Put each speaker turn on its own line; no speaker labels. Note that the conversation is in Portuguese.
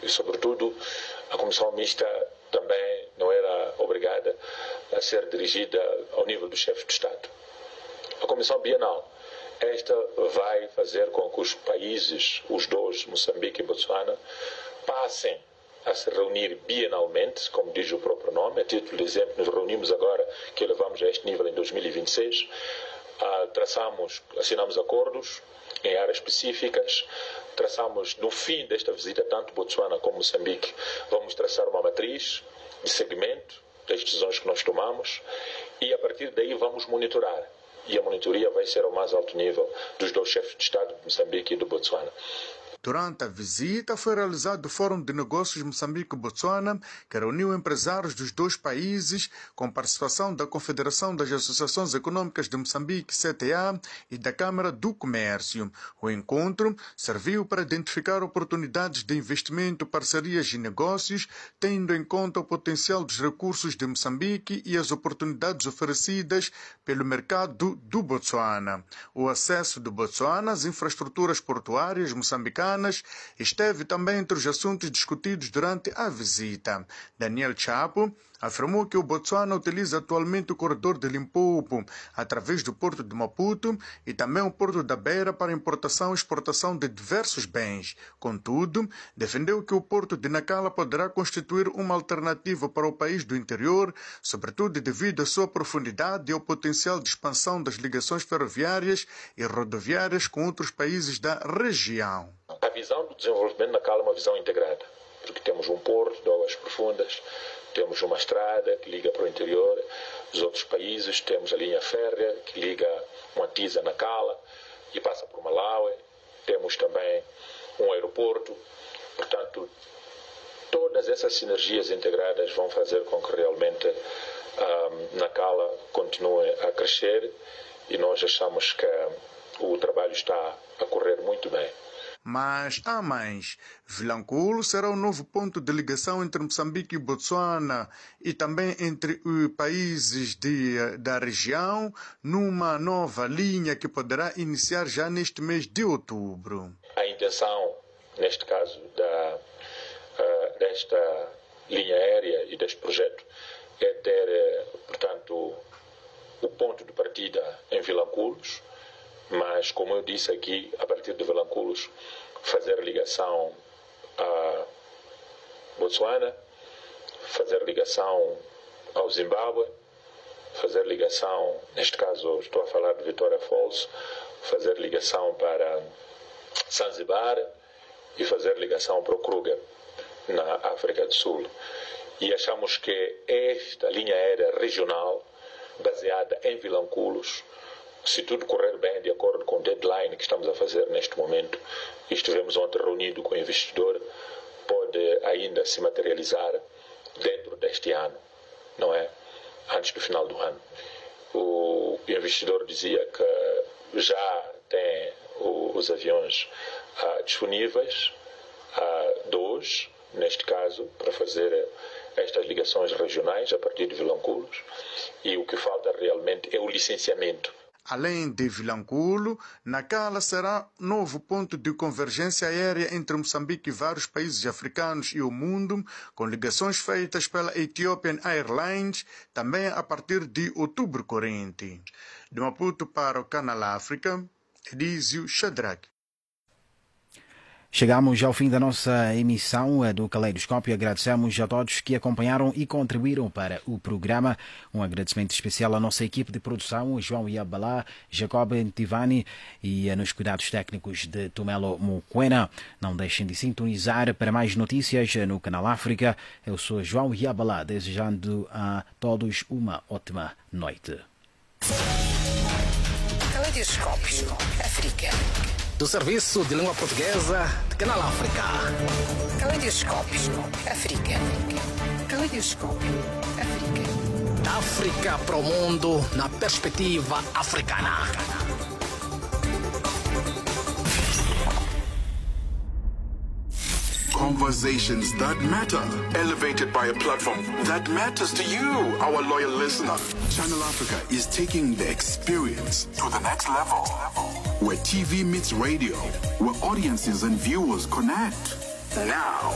e, sobretudo, a Comissão Mista também não era obrigada a ser dirigida ao nível dos chefes de Estado. A Comissão Bienal, esta vai fazer com que os países, os dois, Moçambique e Botsuana, passem a se reunir bienalmente, como diz o próprio nome. A título de exemplo, nos reunimos agora, que elevamos a este nível em 2026, assinamos acordos em áreas específicas, traçamos, no fim desta visita, tanto Botsuana como Moçambique, vamos traçar uma matriz de segmento das decisões que nós tomamos e, a partir daí, vamos monitorar. E a monitoria vai ser ao mais alto nível dos dois chefes de Estado de Moçambique e do Botsuana.
Durante a visita foi realizado o Fórum de Negócios Moçambique-Botsuana, que reuniu empresários dos dois países, com participação da Confederação das Associações Econômicas de Moçambique, CTA, e da Câmara do Comércio. O encontro serviu para identificar oportunidades de investimento, parcerias e negócios, tendo em conta o potencial dos recursos de Moçambique e as oportunidades oferecidas pelo mercado do Botsuana. O acesso do Botsuana às infraestruturas portuárias moçambicanas esteve também entre os assuntos discutidos durante a visita. Daniel Chapo afirmou que o Botsuana utiliza atualmente o corredor de Limpopo, através do porto de Maputo e também o porto da Beira para importação e exportação de diversos bens. Contudo, defendeu que o porto de Nacala poderá constituir uma alternativa para o país do interior, sobretudo devido à sua profundidade e ao potencial de expansão das ligações ferroviárias e rodoviárias com outros países da região.
A visão do desenvolvimento de Nacala é uma visão integrada, porque temos um porto de águas profundas, temos uma estrada que liga para o interior dos outros países, temos a linha férrea que liga Moatize a Nacala e passa por Malawi, temos também um aeroporto. Portanto, todas essas sinergias integradas vão fazer com que realmente Nacala continue a crescer e nós achamos que o trabalho está a correr muito bem.
Mas há mais. Vilanculo será o novo ponto de ligação entre Moçambique e Botsuana e também entre os países da região, numa nova linha que poderá iniciar já neste mês de outubro.
A intenção, neste caso, desta linha aérea e deste projeto é ter, portanto, o ponto de partida em Vilanculos, mas, como eu disse aqui, a partir de Vilanculos, fazer ligação a Botsuana, fazer ligação ao Zimbábue, fazer ligação, neste caso estou a falar de Vitória Falls, fazer ligação para Zanzibar e fazer ligação para o Kruger, na África do Sul. E achamos que esta linha aérea regional, baseada em Vilanculos, se tudo correr bem, de acordo com o deadline que estamos a fazer neste momento, e estivemos ontem reunidos com o investidor, pode ainda se materializar dentro deste ano, não é? Antes do final do ano. O investidor dizia que já tem os aviões disponíveis, dois, neste caso, para fazer estas ligações regionais a partir de Vilanculos, e o que falta realmente é o licenciamento.
Além de Vilanculo, Nacala será novo ponto de convergência aérea entre Moçambique e vários países africanos e o mundo, com ligações feitas pela Ethiopian Airlines, também a partir de outubro corrente. De Maputo para o Canal África, Edísio Shadrach.
Chegamos ao fim da nossa emissão do Caleidoscópio. Agradecemos a todos que acompanharam e contribuíram para o programa. Um agradecimento especial à nossa equipe de produção, João Iabalá, Jacob Ntivani e nos cuidados técnicos de Tumelo Mukwena. Não deixem de sintonizar para mais notícias no Canal África. Eu sou João Iabalá, desejando a todos uma ótima noite.
Caleidoscópio africano.
Do Serviço de Língua Portuguesa de Canal África.
Caleidoscópio africano. Caleidoscópio africano.
Da África para o mundo na perspectiva africana.
Conversations that matter, elevated by a platform that matters to you, our loyal listener. Channel Africa is taking the experience to the next level, where TV meets radio, where audiences and viewers connect. Now,